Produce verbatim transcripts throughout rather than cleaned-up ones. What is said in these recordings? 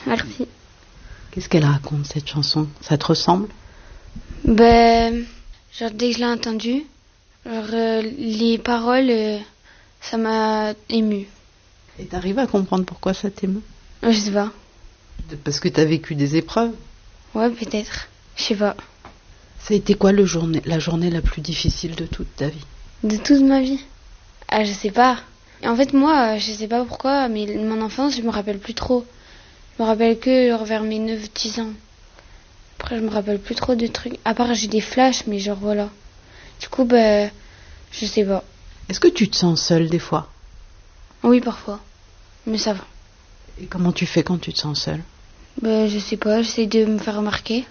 Merci. Qu'est-ce qu'elle raconte, cette chanson? Ça te ressemble? Ben, genre dès que je l'ai entendue, genre, euh, les paroles, euh, ça m'a émue. Et t'arrives à comprendre pourquoi ça t'émeut? Je sais pas. Parce que t'as vécu des épreuves? Ouais, peut-être. Je sais pas. Ça a été quoi le journée, la journée la plus difficile de toute ta vie? De toute ma vie? Ah, je sais pas. En fait, moi, je sais pas pourquoi, mais mon enfance, je me rappelle plus trop. Je me rappelle que genre, vers mes neuf dix ans. Après, je me rappelle plus trop de trucs. À part, j'ai des flashs, mais genre, voilà. Du coup, ben, je sais pas. Est-ce que tu te sens seule des fois? Oui, parfois. Mais ça va. Et comment tu fais quand tu te sens seule? Ben, je sais pas, j'essaie de me faire remarquer.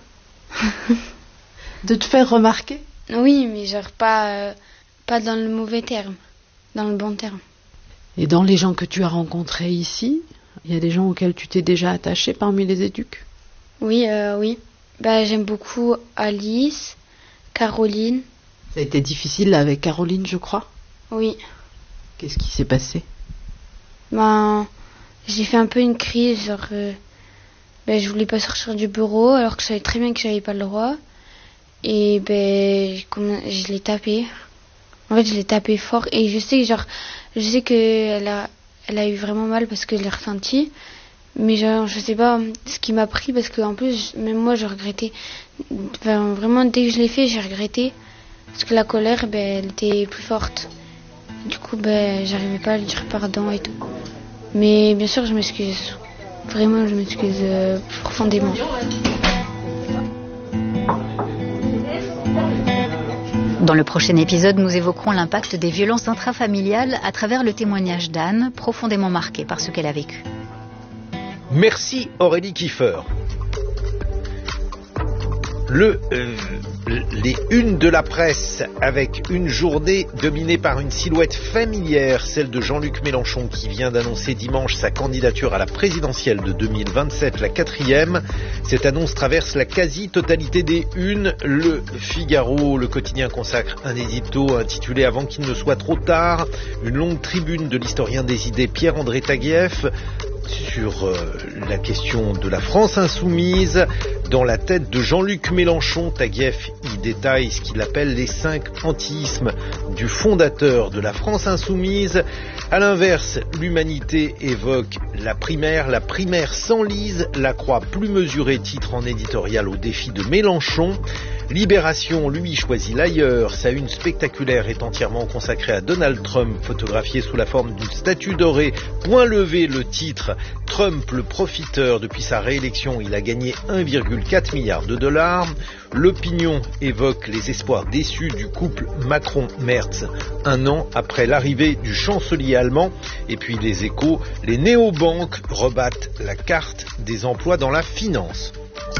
De te faire remarquer? Oui, mais genre pas, euh, pas dans le mauvais terme, dans le bon terme. Et dans les gens que tu as rencontrés ici, il y a des gens auxquels tu t'es déjà attaché parmi les éduques? Oui, euh, oui. Ben, j'aime beaucoup Alice, Caroline. Ça a été difficile là, avec Caroline, je crois? Oui. Qu'est-ce qui s'est passé? Ben, j'ai fait un peu une crise, genre, euh, ben, je voulais pas sortir du bureau alors que je savais très bien que j'avais pas le droit. Et ben, je l'ai tapé. En fait, je l'ai tapé fort et je sais, genre, je sais que elle a, elle a eu vraiment mal parce que je l'ai ressenti. Mais genre, je sais pas ce qui m'a pris parce que en plus, même moi, je regrettais. Enfin, vraiment, dès que je l'ai fait, j'ai regretté parce que la colère, ben, elle était plus forte. Du coup, ben, j'arrivais pas à lui dire pardon et tout. Mais bien sûr, je m'excuse. Vraiment, je m'excuse euh, profondément. Dans le prochain épisode, nous évoquerons l'impact des violences intrafamiliales à travers le témoignage d'Anne, profondément marquée par ce qu'elle a vécu. Merci Aurélie Kiefer. Le, euh, les unes de la presse avec une journée dominée par une silhouette familière, celle de Jean-Luc Mélenchon qui vient d'annoncer dimanche sa candidature à la présidentielle de deux mille vingt-sept, la quatrième. Cette annonce traverse la quasi-totalité des unes. Le Figaro, le quotidien, consacre un édito intitulé « Avant qu'il ne soit trop tard », une longue tribune de l'historien des idées Pierre-André Taguieff sur euh, la question de la France insoumise. Dans la tête de Jean-Luc Mélenchon, Taguieff y détaille ce qu'il appelle les cinq antiismes du fondateur de la France insoumise. À l'inverse, l'Humanité évoque la primaire, la primaire s'enlise, la croix plus mesurée titre en éditorial au défi de Mélenchon. Libération, lui, choisit l'ailleurs. Sa une spectaculaire est entièrement consacrée à Donald Trump, photographié sous la forme d'une statue dorée. Point levé, le titre. Trump, le profiteur, depuis sa réélection, il a gagné un virgule quatre milliard de dollars. L'Opinion évoque les espoirs déçus du couple Macron-Merz un an après l'arrivée du chancelier allemand. Et puis les Échos, les néobanques rebattent la carte des emplois dans la finance.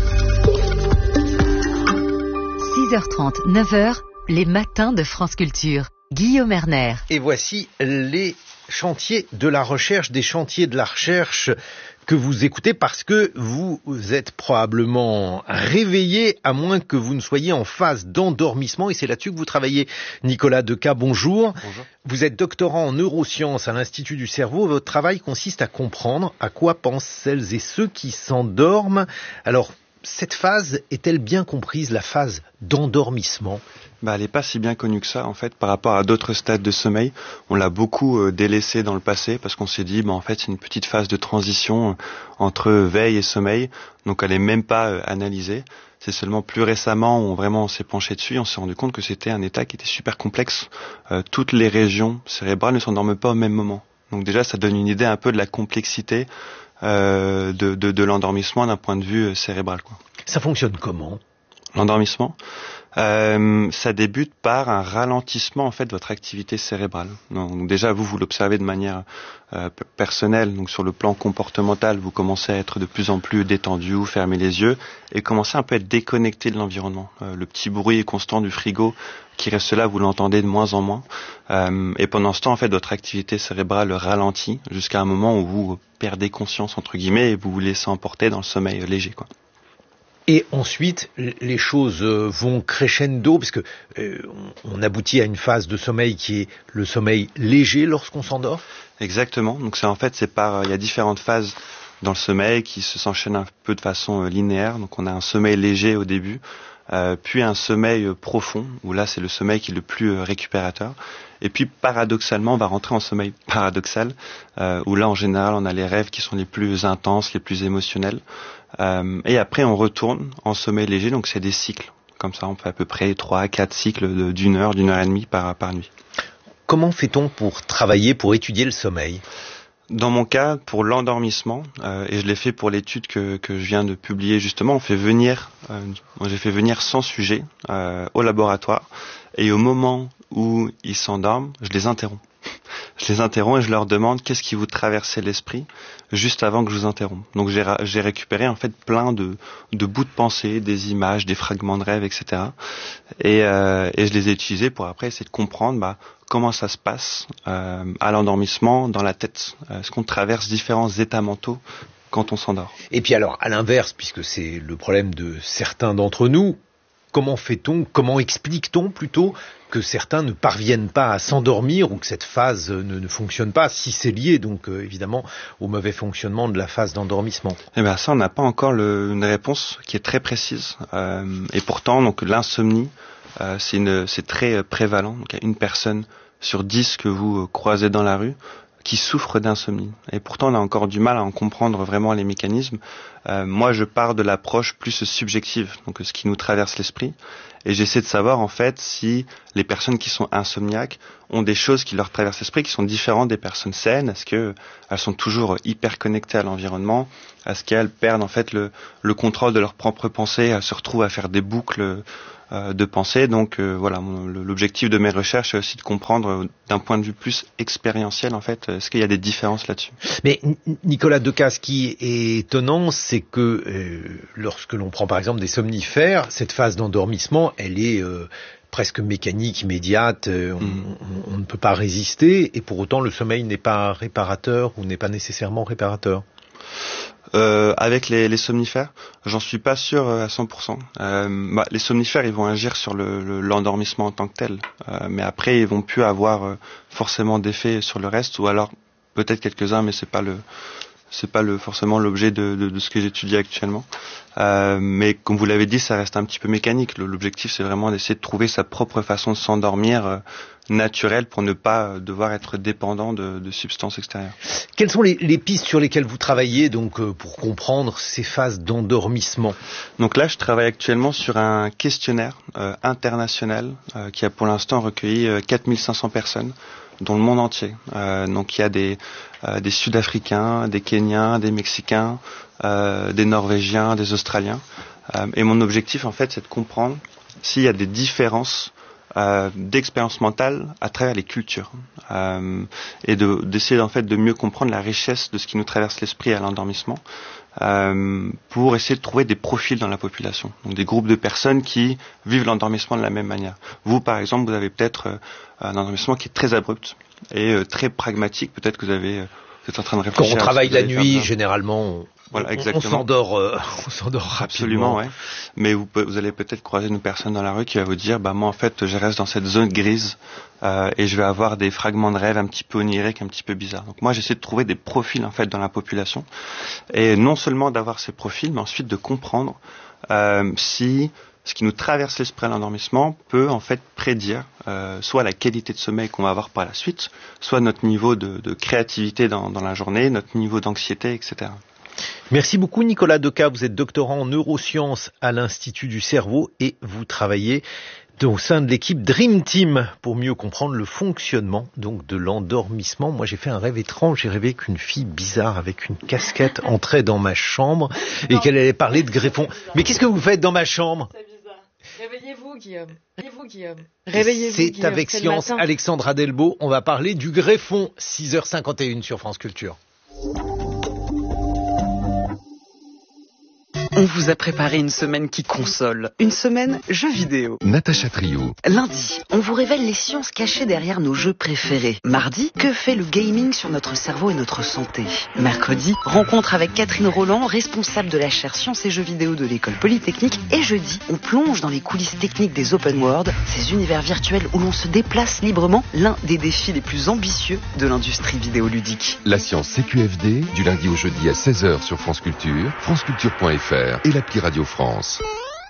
six heures trente, neuf heures, les matins de France Culture. Guillaume Erner. Et voici les chantiers de la recherche, des chantiers de la recherche que vous écoutez parce que vous êtes probablement réveillé, à moins que vous ne soyez en phase d'endormissement, et c'est là-dessus que vous travaillez. Nicolas Decas, bonjour. Bonjour. Vous êtes doctorant en neurosciences à l'Institut du cerveau. Votre travail consiste à comprendre à quoi pensent celles et ceux qui s'endorment. Alors, cette phase est-elle bien comprise, la phase d'endormissement ? Bah, elle n'est pas si bien connue que ça, en fait, par rapport à d'autres stades de sommeil. On l'a beaucoup euh, délaissée dans le passé parce qu'on s'est dit, bah, en fait, c'est une petite phase de transition euh, entre veille et sommeil. Donc, elle n'est même pas euh, analysée. C'est seulement plus récemment où on vraiment s'est penché dessus et on s'est rendu compte que c'était un état qui était super complexe. Euh, toutes les régions cérébrales ne s'endorment pas au même moment. Donc déjà, ça donne une idée un peu de la complexité euh, de, de, de l'endormissement d'un point de vue euh, cérébral, quoi. Ça fonctionne comment ? L'endormissement, euh, ça débute par un ralentissement en fait de votre activité cérébrale. Donc déjà vous vous l'observez de manière euh, personnelle, donc sur le plan comportemental, vous commencez à être de plus en plus détendu, vous fermez les yeux et commencez un peu à être déconnecté de l'environnement. Euh, le petit bruit constant du frigo qui reste là, vous l'entendez de moins en moins. Euh, et pendant ce temps, en fait, votre activité cérébrale ralentit jusqu'à un moment où vous perdez conscience entre guillemets et vous vous laissez emporter dans le sommeil léger, quoi. Et ensuite, les choses vont crescendo, parce que euh, on aboutit à une phase de sommeil qui est le sommeil léger lorsqu'on s'endort. Exactement. Donc c'est en fait c'est par il y a différentes phases dans le sommeil qui se s'enchaînent un peu de façon linéaire. Donc on a un sommeil léger au début, euh, puis un sommeil profond, où là c'est le sommeil qui est le plus récupérateur. Et puis paradoxalement, on va rentrer en sommeil paradoxal, euh, où là en général on a les rêves qui sont les plus intenses, les plus émotionnels. Euh, et après on retourne en sommeil léger, donc c'est des cycles. Comme ça on fait à peu près trois à quatre cycles de, d'une heure, d'une heure et demie par, par nuit. Comment fait-on pour travailler, pour étudier le sommeil ? Dans mon cas, pour l'endormissement, euh, et je l'ai fait pour l'étude que, que je viens de publier justement, on fait venir, euh, j'ai fait venir cent sujets euh, au laboratoire, et au moment où ils s'endorment, je les interromps. Je les interromps et je leur demande qu'est-ce qui vous traversait l'esprit juste avant que je vous interrompe. Donc j'ai, j'ai récupéré en fait plein de, de bouts de pensée, des images, des fragments de rêves, et cetera. Et, euh, et je les ai utilisés pour après essayer de comprendre bah, comment ça se passe euh, à l'endormissement dans la tête. Est-ce qu'on traverse différents états mentaux quand on s'endort ? Et puis alors, à l'inverse, puisque c'est le problème de certains d'entre nous, comment fait-on, comment explique-t-on plutôt que certains ne parviennent pas à s'endormir ou que cette phase ne, ne fonctionne pas, si c'est lié donc euh, évidemment au mauvais fonctionnement de la phase d'endormissement ? Eh bien ça, on n'a pas encore le, une réponse qui est très précise. Euh, et pourtant, donc l'insomnie, euh, c'est, une, c'est très prévalent. Donc, il y a une personne sur dix que vous croisez dans la rue qui souffrent d'insomnie. Et pourtant, on a encore du mal à en comprendre vraiment les mécanismes. Euh, moi, je pars de l'approche plus subjective, donc ce qui nous traverse l'esprit. Et j'essaie de savoir, en fait, si les personnes qui sont insomniaques ont des choses qui leur traversent l'esprit qui sont différentes des personnes saines. Est-ce qu'elles sont toujours hyper connectées à l'environnement ? Est-ce qu'elles perdent, en fait, le, le contrôle de leurs propres pensées ? Elles se retrouvent à faire des boucles euh, de pensée. Donc, euh, voilà, mon, l'objectif de mes recherches, c'est aussi de comprendre, euh, d'un point de vue plus expérientiel, en fait, est-ce qu'il y a des différences là-dessus ? Mais Nicolas Decas, ce qui est étonnant, c'est que euh, lorsque l'on prend, par exemple, des somnifères, cette phase d'endormissement, elle est euh, presque mécanique, immédiate, euh, on, mmh. on, on ne peut pas résister, et pour autant le sommeil n'est pas réparateur ou n'est pas nécessairement réparateur. Euh, avec les, les somnifères, j'en suis pas sûr à cent pour cent. Euh, bah, les somnifères, ils vont agir sur le, le, l'endormissement en tant que tel, euh, mais après, ils vont plus avoir euh, forcément d'effet sur le reste, ou alors peut-être quelques-uns, mais c'est pas le c'est pas le forcément l'objet de, de, de ce que j'étudie actuellement. Euh, mais comme vous l'avez dit, ça reste un petit peu mécanique. L'objectif, c'est vraiment d'essayer de trouver sa propre façon de s'endormir euh, naturelle pour ne pas devoir être dépendant de, de substances extérieures. Quelles sont les, les pistes sur lesquelles vous travaillez donc euh, pour comprendre ces phases d'endormissement ? Donc là, je travaille actuellement sur un questionnaire euh, international euh, qui a pour l'instant recueilli euh, quatre mille cinq cents personnes dans le monde entier. Euh, donc il y a des, euh, des Sud-Africains, des Kenyans, des Mexicains, euh, des Norvégiens, des Australiens. Euh, et mon objectif, en fait, c'est de comprendre s'il y a des différences euh, d'expérience mentale à travers les cultures. Euh, et de, d'essayer, en fait, de mieux comprendre la richesse de ce qui nous traverse l'esprit à l'endormissement. Euh, pour essayer de trouver des profils dans la population, donc des groupes de personnes qui vivent l'endormissement de la même manière. Vous, par exemple, vous avez peut-être euh, un endormissement qui est très abrupt et euh, très pragmatique. Peut-être que vous avez, euh, vous êtes en train de réfléchir. Quand on travaille la nuit, généralement, on, voilà, on, on s'endort, euh, on s'endort rapidement. Absolument, ouais. Mais vous, vous allez peut-être croiser une personne dans la rue qui va vous dire, bah moi en fait, je reste dans cette zone grise euh, et je vais avoir des fragments de rêve un petit peu oniriques, un petit peu bizarres. Donc moi, j'essaie de trouver des profils en fait dans la population et non seulement d'avoir ces profils, mais ensuite de comprendre euh, si ce qui nous traverse l'esprit à l'endormissement peut en fait prédire euh, soit la qualité de sommeil qu'on va avoir par la suite, soit notre niveau de, de créativité dans, dans la journée, notre niveau d'anxiété, et cetera. Merci beaucoup Nicolas Decas, vous êtes doctorant en neurosciences à l'Institut du cerveau et vous travaillez au sein de l'équipe Dream Team pour mieux comprendre le fonctionnement donc de l'endormissement. Moi j'ai fait un rêve étrange, j'ai rêvé qu'une fille bizarre avec une casquette entrait dans ma chambre et qu'elle allait parler de greffon. Mais qu'est-ce que vous faites dans ma chambre ? C'est bizarre. Réveillez-vous Guillaume. Réveillez-vous Guillaume. Réveillez-vous C'est Guillaume. avec C'est Science, Alexandra Delbo, on va parler du greffon, six heures cinquante et une sur France Culture. On vous a préparé une semaine qui console, une semaine jeux vidéo. Natacha Trio. Lundi, on vous révèle les sciences cachées derrière nos jeux préférés. Mardi, que fait le gaming sur notre cerveau et notre santé. Mercredi, rencontre avec Catherine Roland, responsable de la chaire Sciences et Jeux vidéo de l'école Polytechnique. Et jeudi, on plonge dans les coulisses techniques des open world, ces univers virtuels où l'on se déplace librement, l'un des défis les plus ambitieux de l'industrie vidéoludique. La science C Q F D, du lundi au jeudi à seize heures sur France Culture, franceculture point f r et l'appli Radio France.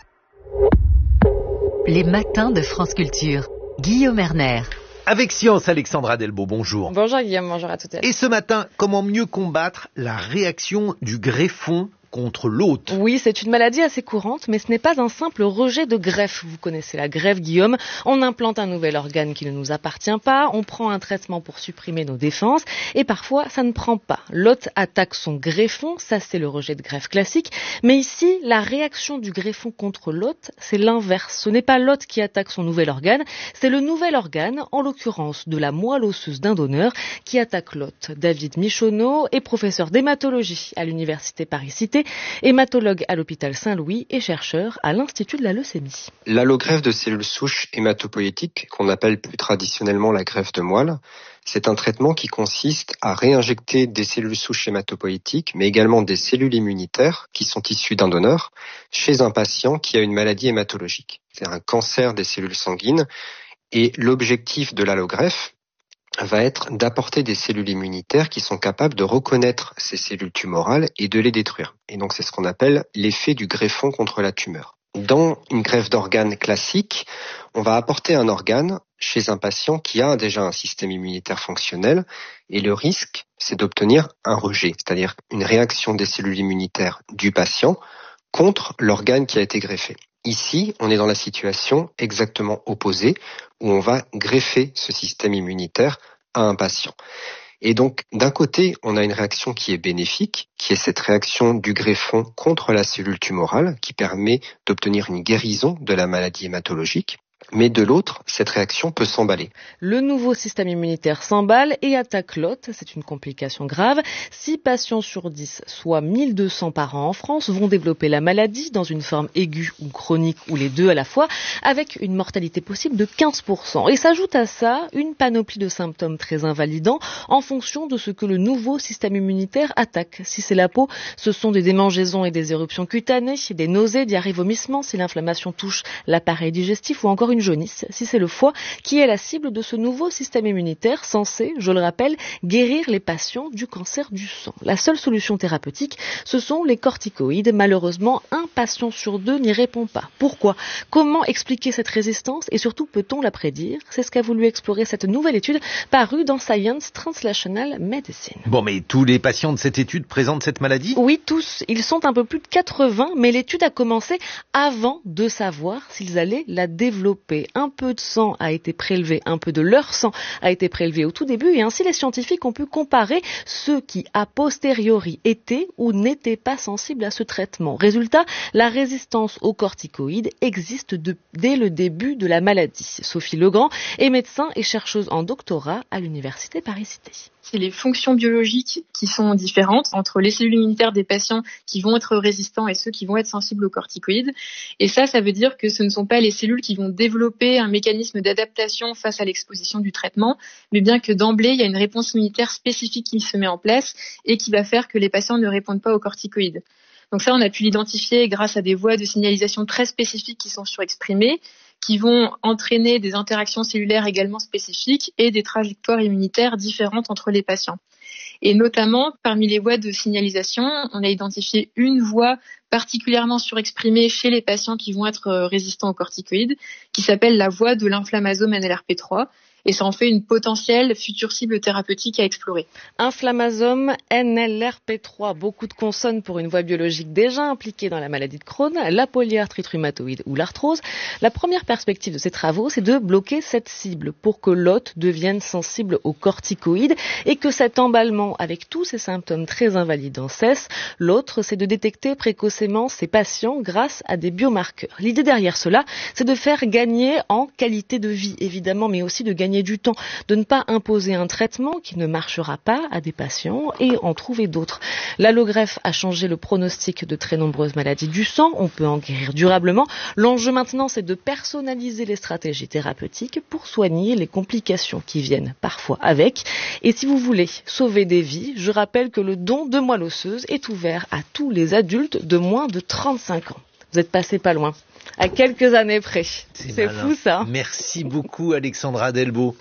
Les matins de France Culture. Guillaume Erner. Avec Science, Alexandra Delbo, bonjour. Bonjour Guillaume, bonjour à toutes et à tous. Et ce matin, comment mieux combattre la réaction du greffon contre l'hôte? Oui, c'est une maladie assez courante, mais ce n'est pas un simple rejet de greffe. Vous connaissez la greffe, Guillaume. On implante un nouvel organe qui ne nous appartient pas, on prend un traitement pour supprimer nos défenses, et parfois ça ne prend pas. L'hôte attaque son greffon, ça c'est le rejet de greffe classique, mais ici, la réaction du greffon contre l'hôte, c'est l'inverse. Ce n'est pas l'hôte qui attaque son nouvel organe, c'est le nouvel organe, en l'occurrence de la moelle osseuse d'un donneur, qui attaque l'hôte. David Michonneau est professeur d'hématologie à l'université Paris-Cité, hématologue à l'hôpital Saint-Louis et chercheur à l'Institut de la leucémie. L'allogreffe de cellules souches hématopoïétiques, qu'on appelle plus traditionnellement la greffe de moelle, c'est un traitement qui consiste à réinjecter des cellules souches hématopoïétiques, mais également des cellules immunitaires qui sont issues d'un donneur, chez un patient qui a une maladie hématologique. C'est un cancer des cellules sanguines, et l'objectif de l'allogreffe va être d'apporter des cellules immunitaires qui sont capables de reconnaître ces cellules tumorales et de les détruire. Et donc c'est ce qu'on appelle l'effet du greffon contre la tumeur. Dans une greffe d'organe classique, on va apporter un organe chez un patient qui a déjà un système immunitaire fonctionnel, et le risque, c'est d'obtenir un rejet, c'est-à-dire une réaction des cellules immunitaires du patient contre l'organe qui a été greffé. Ici, on est dans la situation exactement opposée, où on va greffer ce système immunitaire à un patient. Et donc, d'un côté, on a une réaction qui est bénéfique, qui est cette réaction du greffon contre la cellule tumorale, qui permet d'obtenir une guérison de la maladie hématologique. Mais de l'autre, cette réaction peut s'emballer. Le nouveau système immunitaire s'emballe et attaque l'hôte. C'est une complication grave. six patients sur dix, soit mille deux cents par an en France, vont développer la maladie dans une forme aiguë ou chronique ou les deux à la fois, avec une mortalité possible de quinze pour cent. Et s'ajoute à ça une panoplie de symptômes très invalidants en fonction de ce que le nouveau système immunitaire attaque. Si c'est la peau, ce sont des démangeaisons et des éruptions cutanées, des nausées, diarrhées, vomissements. Si l'inflammation touche l'appareil digestif ou encore une jaunisse, si c'est le foie qui est la cible de ce nouveau système immunitaire censé, je le rappelle, guérir les patients du cancer du sang. La seule solution thérapeutique, ce sont les corticoïdes. Malheureusement, un patient sur deux n'y répond pas. Pourquoi ? Comment expliquer cette résistance et surtout peut-on la prédire ? C'est ce qu'a voulu explorer cette nouvelle étude parue dans Science Translational Medicine. Bon, mais tous les patients de cette étude présentent cette maladie ? Oui, tous. Ils sont un peu plus de quatre-vingts, mais l'étude a commencé avant de savoir s'ils allaient la développer. Un peu de sang a été prélevé, un peu de leur sang a été prélevé au tout début, et ainsi les scientifiques ont pu comparer ceux qui, a posteriori, étaient ou n'étaient pas sensibles à ce traitement. Résultat, la résistance aux corticoïdes existe de, dès le début de la maladie. Sophie Legrand est médecin et chercheuse en doctorat à l'université Paris-Cité. C'est les fonctions biologiques qui sont différentes entre les cellules immunitaires des patients qui vont être résistants et ceux qui vont être sensibles aux corticoïdes. Et ça, ça veut dire que ce ne sont pas les cellules qui vont développer un mécanisme d'adaptation face à l'exposition du traitement, mais bien que d'emblée, il y a une réponse immunitaire spécifique qui se met en place et qui va faire que les patients ne répondent pas aux corticoïdes. Donc ça, on a pu l'identifier grâce à des voies de signalisation très spécifiques qui sont surexprimées, qui vont entraîner des interactions cellulaires également spécifiques et des trajectoires immunitaires différentes entre les patients. Et notamment, parmi les voies de signalisation, on a identifié une voie particulièrement surexprimée chez les patients qui vont être résistants aux corticoïdes, qui s'appelle la voie de l'inflammasome N L R P trois. Et ça en fait une potentielle future cible thérapeutique à explorer. Inflammasome N L R P trois, beaucoup de consonnes pour une voie biologique déjà impliquée dans la maladie de Crohn, la polyarthrite rhumatoïde ou l'arthrose. La première perspective de ces travaux, c'est de bloquer cette cible pour que l'hôte devienne sensible aux corticoïdes et que cet emballement avec tous ces symptômes très invalidants cesse. L'autre, c'est de détecter précocement ces patients grâce à des biomarqueurs. L'idée derrière cela, c'est de faire gagner en qualité de vie, évidemment, mais aussi de gagner gagner du temps, de ne pas imposer un traitement qui ne marchera pas à des patients et en trouver d'autres. L'allogreffe a changé le pronostic de très nombreuses maladies du sang. On peut en guérir durablement. L'enjeu maintenant, c'est de personnaliser les stratégies thérapeutiques pour soigner les complications qui viennent parfois avec. Et si vous voulez sauver des vies, je rappelle que le don de moelle osseuse est ouvert à tous les adultes de moins de trente-cinq ans. Vous êtes passé pas loin, à quelques années près. C'est, c'est fou ça. Merci beaucoup Alexandra Delbo.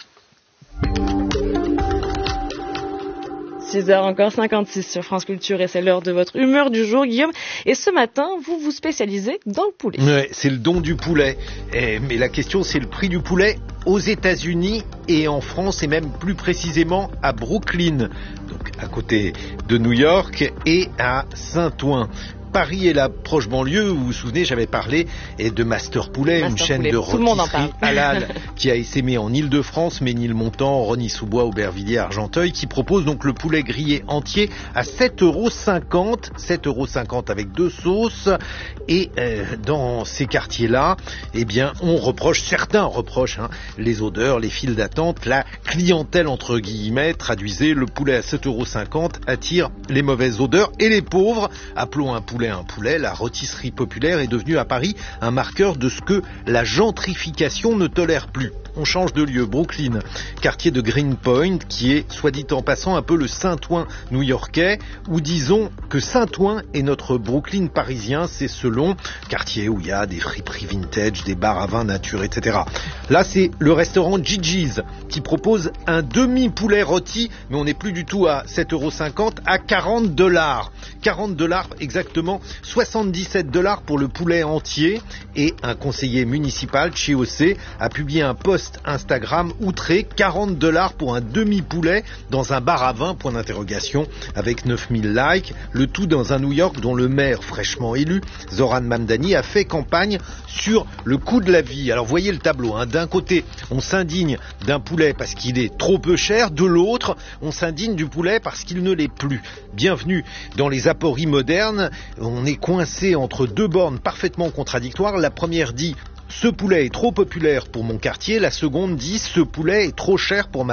six heures encore cinquante-six sur France Culture et c'est l'heure de votre humeur du jour, Guillaume. Et ce matin, vous vous spécialisez dans le poulet. Ouais, c'est le don du poulet. Et, mais la question, c'est le prix du poulet aux États-Unis et en France et même plus précisément à Brooklyn, donc à côté de New York et à Saint-Ouen. Paris et la proche banlieue, vous vous souvenez, j'avais parlé de Master Poulet, Master une chaîne Poulet. de rôtisserie halal qui a essaimé en Île-de-France, Ménilmontant, Rosny-sous-Bois, Aubervilliers, Argenteuil, qui propose donc le poulet grillé entier à sept euros cinquante, sept euros cinquante avec deux sauces. Et euh, dans ces quartiers-là, eh bien, on reproche, certains reprochent hein, les odeurs, les files d'attente, la clientèle entre guillemets, traduisez, le poulet à sept euros cinquante attire les mauvaises odeurs et les pauvres. Appelons un poulet un poulet, la rôtisserie populaire est devenue à Paris un marqueur de ce que la gentrification ne tolère plus. On change de lieu, Brooklyn, quartier de Greenpoint, qui est, soit dit en passant, un peu le Saint-Ouen new-yorkais, ou disons que Saint-Ouen est notre Brooklyn parisien, c'est selon, quartier où il y a des friperies vintage, des bars à vin nature, et cetera. Là, c'est le restaurant Gigi's, qui propose un demi-poulet rôti, mais on n'est plus du tout à sept euros cinquante, à quarante dollars. quarante dollars exactement, soixante-dix-sept dollars pour le poulet entier, et un conseiller municipal, Chiosé, a publié un post Instagram outré, quarante dollars pour un demi-poulet dans un bar à vin, point d'interrogation, avec neuf mille likes, le tout dans un New York dont le maire fraîchement élu, Zoran Mamdani, a fait campagne sur le coût de la vie. Alors voyez le tableau, hein. D'un côté, on s'indigne d'un poulet parce qu'il est trop peu cher, de l'autre, on s'indigne du poulet parce qu'il ne l'est plus. Bienvenue dans les apories modernes, on est coincé entre deux bornes parfaitement contradictoires. La première dit: ce poulet est trop populaire pour mon quartier. La seconde dit: ce poulet est trop cher pour ma